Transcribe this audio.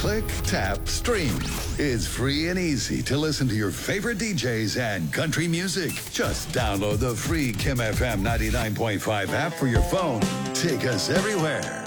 Click, tap, stream. It's free and easy to listen to your favorite DJs and country music. Just download the free Kim FM 99.5 app for your phone. Take us everywhere.